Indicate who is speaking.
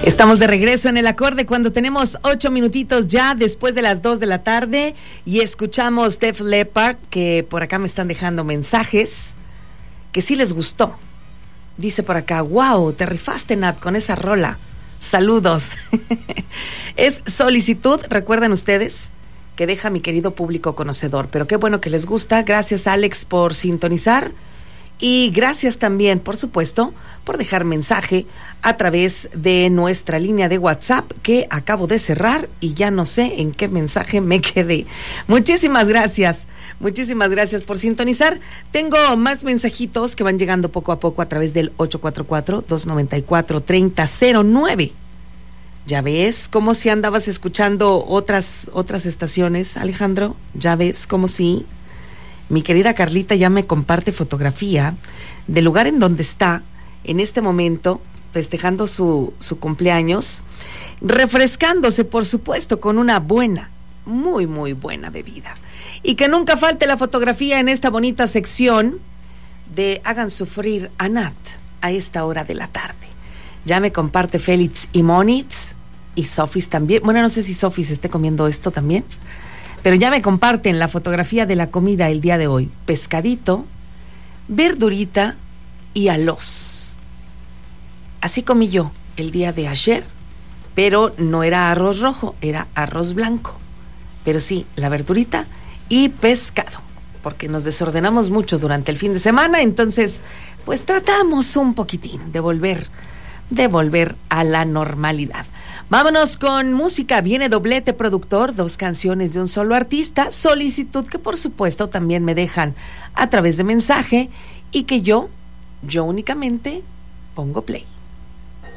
Speaker 1: Estamos de regreso en el acorde cuando tenemos 8 minutitos ya después de las 2 de la tarde y escuchamos Def Leppard, que por acá me están dejando mensajes que sí les gustó. Dice por acá, wow, te rifaste, Nat, con esa rola. Saludos. Es solicitud, recuerden ustedes, que deja mi querido público conocedor, pero qué bueno que les gusta. Gracias, Alex, por sintonizar. Y gracias también, por supuesto, por dejar mensaje a través de nuestra línea de WhatsApp que acabo de cerrar y ya no sé en qué mensaje me quedé. Muchísimas gracias por sintonizar. Tengo más mensajitos que van llegando poco a poco a través del 844-294-3009. ¿Ya ves cómo si andabas escuchando otras estaciones, Alejandro? ¿Ya ves cómo sí? Mi querida Carlita ya me comparte fotografía del lugar en donde está en este momento festejando su cumpleaños, refrescándose, por supuesto, con una buena, muy, muy buena bebida. Y que nunca falte la fotografía en esta bonita sección de Hagan Sufrir a Nat a esta hora de la tarde. Ya me comparte Félix y Monitz y Sofis también. Bueno, no sé si Sofis esté comiendo esto también, pero ya me comparten la fotografía de la comida el día de hoy. Pescadito, verdurita y arroz. Así comí yo el día de ayer, pero no era arroz rojo, era arroz blanco. Pero sí, la verdurita y pescado, porque nos desordenamos mucho durante el fin de semana, entonces pues tratamos un poquitín de volver a la normalidad. Vámonos con música. Viene doblete productor, 2 canciones de un solo artista, solicitud que por supuesto también me dejan a través de mensaje y que yo únicamente pongo play.